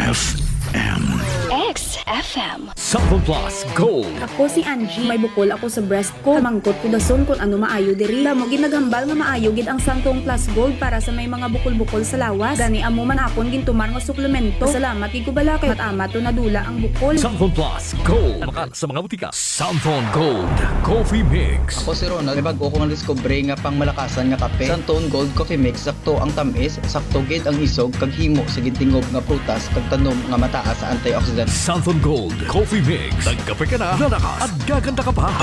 XFM. XFM. Sample Plus Gold. Ako si Angie, may bukol ako sa breast ko. Kamangkot ko dason kung ano maayo diri. Damo ginagambal nga maayo gid ang Santong Plus Gold para sa may mga bukol-bukol sa lawas. Gani amo man akon gintumar nga suplemento. Salamat gid ko bala kay matama to nadula ang bukol. Sample Plus Gold. Makal sa mga butika. Sample Gold Coffee Mix. Ako si Ronald, may bago ko nga discovery nga pang malakasan nga kape. Santone Gold Coffee Mix, sakto ang tamis, sakto gid ang isog, kag himo sa gintingob nga prutas, kag tanom nga mataas sa antioxidant. Sample Gold Coffee Mix. Nagkape ka na, lalakas at gaganda ka pa.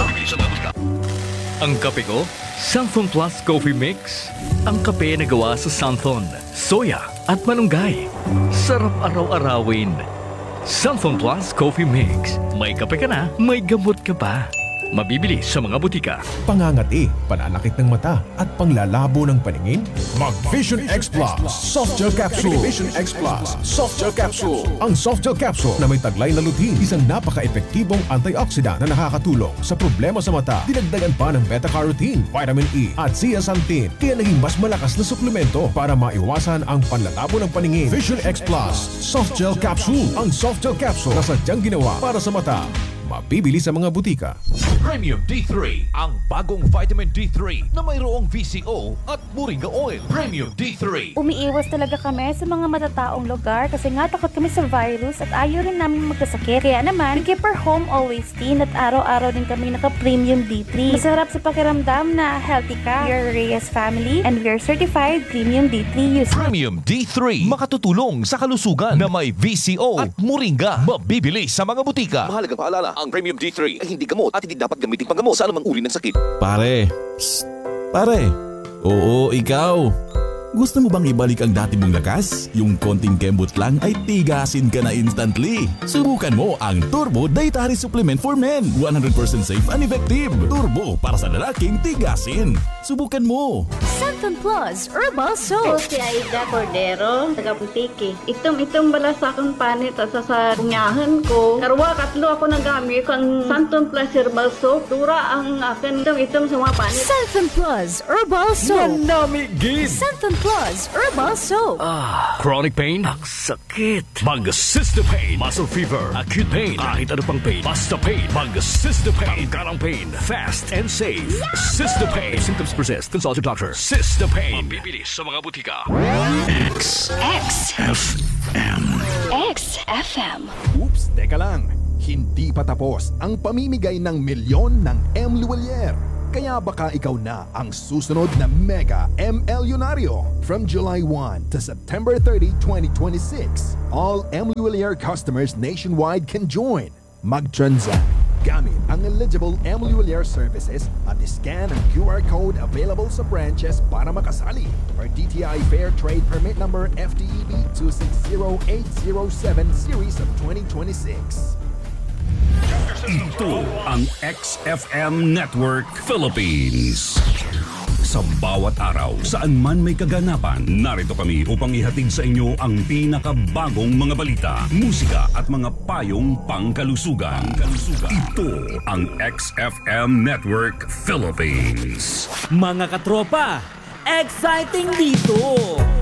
Ang kape ko, Santhon Plus Coffee Mix. Ang kape na gawa sa Santhon, soya at malunggay. Sarap araw-arawin. Santhon Plus Coffee Mix. May kape ka na, may gamot ka pa. Mabibili sa mga butika. Pangangati, pananakit ng mata at panglalabo ng paningin? Mag Vision X Plus Soft Gel Capsule. Vision X Plus Soft Gel Capsule. Ang Soft Gel Capsule na may taglay na lutein, isang napaka-epektibong antioxidant na nakakatulong sa problema sa mata. Dinagdagan pa ng beta-carotene, vitamin E at zeaxanthin, kaya naging mas malakas na suplemento para maiwasan ang panlalabo ng paningin. Vision X Plus Soft Gel Capsule. Ang Soft Gel Capsule na sadyang ginawa para sa mata. Mabibili sa mga butika. Premium D3, ang bagong vitamin D3 na mayroong VCO at moringa oil. Premium D3. Umiiwas talaga kami sa mga matataong lugar kasi nga takot kami sa virus at ayaw rin namin magkasakit. Kaya naman, we keep our home always clean at araw-araw din kami naka-Premium D3. Masarap sa pakiramdam na healthy ka. We are Reyes family and we are certified Premium D3 user. Premium D3, makatutulong sa kalusugan na may VCO at moringa. Mabibili sa mga butika. Mahalagang paalala, ang Premium D3 ay hindi gamot at hindi dapat gamitin panggamot sa anumang uri ng sakit. Pare, psst, pare. Oo, ikaw. Gusto mo bang ibalik ang dati mong lakas? Yung konting kembot lang ay tigasin ka na instantly. Subukan mo ang Turbo Dietary Supplement for Men. 100% safe and effective. Turbo para sa lalaking tigasin. Subukan mo. Santon Plus Herbal Ako Soap. si Aida Cordero, taga Butiki. Itom bala sa akong panit at sa bunyahan ko. Karwa, katlo ako nagamit ang Santon Plus Herbal Soap. Dura ang akin itom sa mga panit. Santon Plus Herbal Soap. Manami gid. Santon Plus Herbal Soap. Chronic pain? Ang sakit. Mag-Cystopain. Muscle fever. Acute pain. Kahit ano pang pain. Basta pain. Mag-Cystopain. Tanggalang pain. Fast and safe. Cystopain. If symptoms persist, consult your doctor. Cystopain. Mabibili sa mga butika. XFM. XFM. Oops, teka lang. Hindi pa tapos ang pamimigay ng milyon ng M. Luwalier. Kaya baka ikaw na ang susunod na Mega MLyonaryo. From July 1 to September 30, 2026, all M. Luwalier customers nationwide can join. Mag-transact gamit ang eligible M. Luwalier services at scan ang QR code available sa branches para makasali for DTI Fair Trade Permit Number FTEB 260807 Series of 2026. Ito ang XFM Network Philippines. Sa bawat araw, saan man may kaganapan, narito kami upang ihatid sa inyo ang pinakabagong mga balita, musika at mga payong pangkalusugan. Ito ang XFM Network Philippines. Mga katropa, exciting dito!